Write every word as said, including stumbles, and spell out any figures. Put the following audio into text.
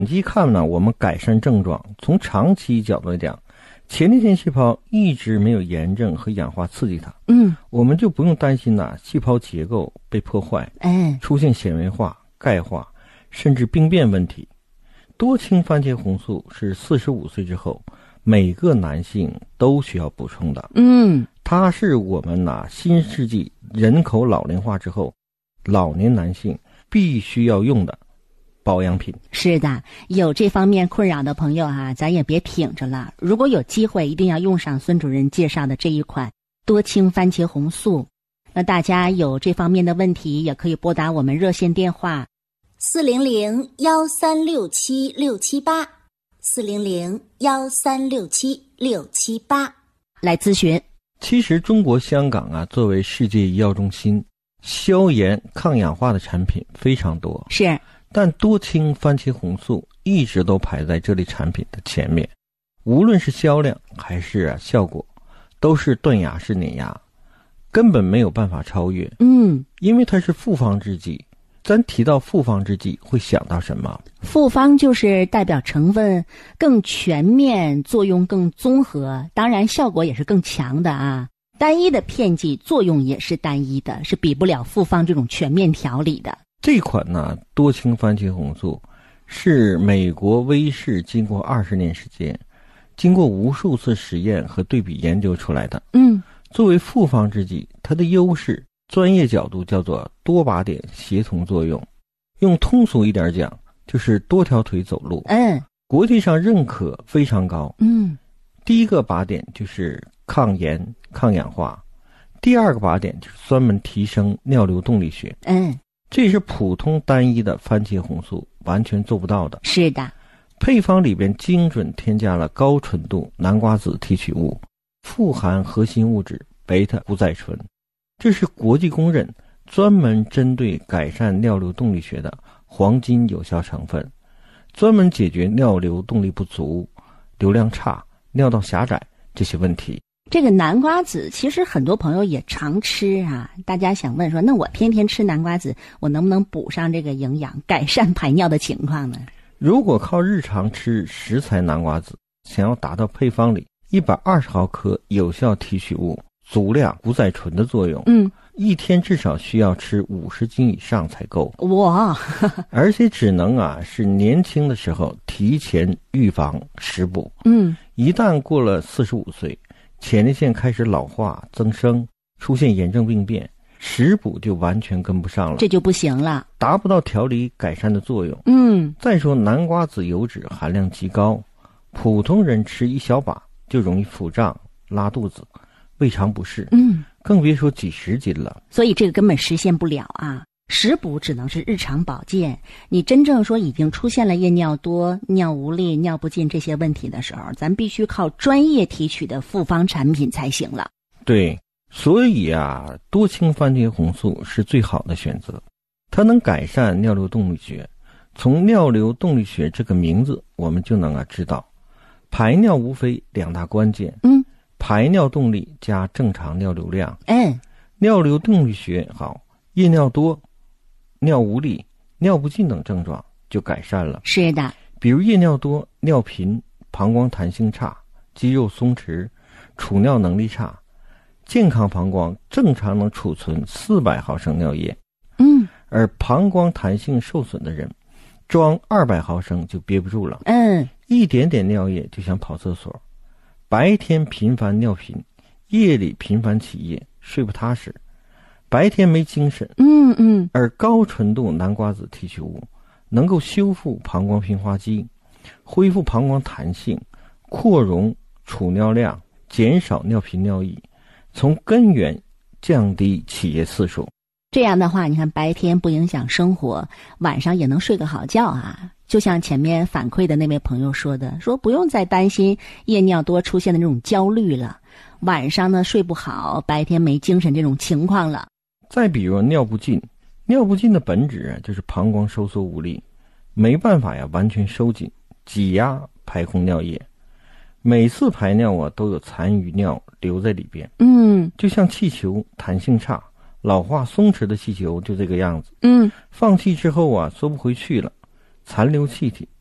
一看呢，我们改善症状，从长期角度来讲，前列腺细胞一直没有炎症和氧化刺激它， 嗯， 我们就不用担心呐，细胞结构被破坏， 哎， 出现纤维化、钙化，甚至病变问题。多氢番茄红素是四十五岁之后每个男性都需要补充的， 嗯， 它是我们呐新世纪人口老龄化之后，老年男性必须要用的保养品。 是的，有这方面困扰的朋友啊，咱也别挺着了。如果有机会，一定要用上孙主任介绍的这一款多氢番茄红素。那大家有这方面的问题，也可以拨打我们热线电话四零零幺三六七六七八，四零零幺三六七六七八来咨询。 其实中国香港啊，作为世界医药中心，消炎抗氧化的产品非常多， 是， 但多氢番茄红素一直都排在这类产品的前面，无论是销量还是、啊、效果，都是断崖式碾压，根本没有办法超越。 嗯， 因为它是复方制剂。咱提到复方制剂会想到什么？ 复方就是代表成分更全面，作用更综合，当然效果也是更强的啊。单一的片剂作用也是单一的，是比不了复方这种全面调理的。 这款呢，多氢番茄红素是美国威士经过二十年时间，经过无数次实验和对比研究出来的。 嗯， 作为复方制剂，它的优势专业角度叫做多靶点协同作用，用通俗一点讲就是多条腿走路。 嗯， 国际上认可非常高。 嗯， 第一个靶点就是抗炎抗氧化，第二个靶点就是专门提升尿流动力学。 嗯， 这是普通单一的番茄红素完全做不到的。 是的， 配方里边精准添加了高纯度南瓜子提取物，富含核心物质贝塔谷载醇，这是国际公认专门针对改善尿流动力学的黄金有效成分，专门解决尿流动力不足、流量差、尿道狭窄这些问题。 这个南瓜子其实很多朋友也常吃啊，大家想问说，那我天天吃南瓜子，我能不能补上这个营养，改善排尿的情况呢？ 如果靠日常吃食材南瓜子，想要达到配方里一百二十毫克有效提取物、足量谷载醇的作用， 嗯， 一天至少需要吃五十斤以上才够。 哇， 而且只能啊是年轻的时候提前预防食补。 嗯， 一旦过了四十五岁，前列腺开始老化增生，出现炎症病变，食补就完全跟不上了， 这就不行了， 达不到调理改善的作用。 嗯， 再说南瓜子油脂含量极高，普通人吃一小把就容易腹胀、拉肚子、胃肠不适， 嗯， 更别说几十斤了。 所以这个根本实现不了啊。食补只能是日常保健，你真正说已经出现了夜尿多、尿无力、尿不尽这些问题的时候，咱必须靠专业提取的复方产品才行了。 对，所以啊，多氢番茄红素是最好的选择，它能改善尿流动力学。从尿流动力学这个名字，我们就能啊知道，排尿无非两大关键， 嗯， 排尿动力加正常尿流量。 嗯， 尿流动力学好，夜尿多、尿无力、尿不尽等症状就改善了。 是的， 比如夜尿多、尿频、膀胱弹性差、肌肉松弛、储尿能力差。健康膀胱正常能储存四百毫升尿液， 嗯， 而膀胱弹性受损的人，装二百毫升就憋不住了， 嗯， 一点点尿液就想跑厕所，白天频繁尿频，夜里频繁起夜，睡不踏实，白天没精神。 嗯嗯， 而高纯度南瓜子提取物能够修复膀胱平滑肌，恢复膀胱弹性，扩容储尿量，减少尿频尿意，从根源降低起夜次数。 这样的话，你看白天不影响生活，晚上也能睡个好觉啊。就像前面反馈的那位朋友说的，说不用再担心夜尿多出现的那种焦虑了，晚上呢睡不好，白天没精神这种情况了。 再比如尿不尽，尿不尽的本质啊就是膀胱收缩无力，没办法呀完全收紧挤压排空尿液，每次排尿啊都有残余尿留在里边。 嗯， 就像气球弹性差，老化松弛的气球就这个样子。 嗯， 放气之后啊缩不回去了，残留气体